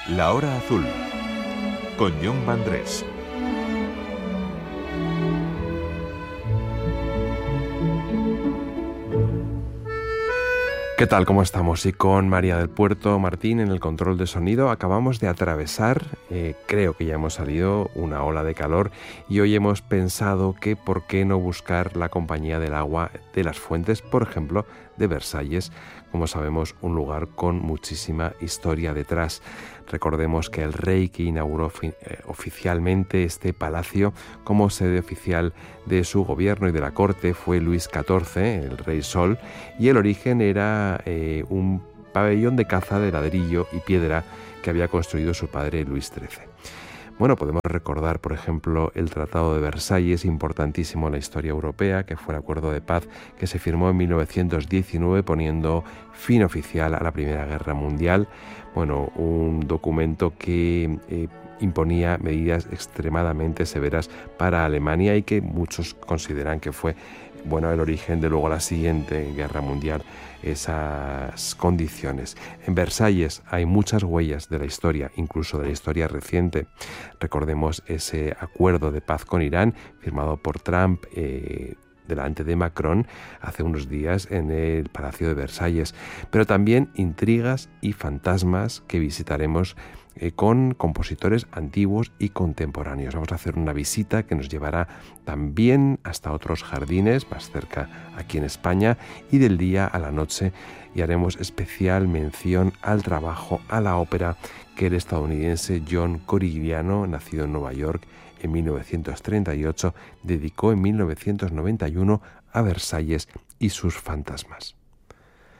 La Hora Azul, con Jon Vandrés. ¿Qué tal? ¿Cómo estamos? Y con María del Puerto Martín en el control de sonido acabamos de atravesar, creo que ya hemos salido, una ola de calor y hoy hemos pensado que por qué no buscar la compañía del agua de las fuentes, por ejemplo, de Versalles, como sabemos, un lugar con muchísima historia detrás. Recordemos que el rey que inauguró oficialmente este palacio como sede oficial de su gobierno y de la corte fue Luis XIV, el rey Sol, y el origen era un pabellón de caza de ladrillo y piedra que había construido su padre Luis XIII. Bueno, podemos recordar, por ejemplo, el Tratado de Versalles, importantísimo en la historia europea, que fue el acuerdo de paz que se firmó en 1919 poniendo fin oficial a la Primera Guerra Mundial. Bueno, un documento que imponía medidas extremadamente severas para Alemania y que muchos consideran que fue el origen de luego la siguiente guerra mundial, esas condiciones. En Versalles hay muchas huellas de la historia, incluso de la historia reciente. Recordemos ese acuerdo de paz con Irán firmado por Trump delante de Macron hace unos días en el Palacio de Versalles, pero también intrigas y fantasmas que visitaremos con compositores antiguos y contemporáneos. Vamos a hacer una visita que nos llevará también hasta otros jardines más cerca aquí en España y del día a la noche, y haremos especial mención al trabajo, a la ópera que el estadounidense John Corigliano, nacido en Nueva York en 1938, dedicó en 1991 a Versalles y sus fantasmas.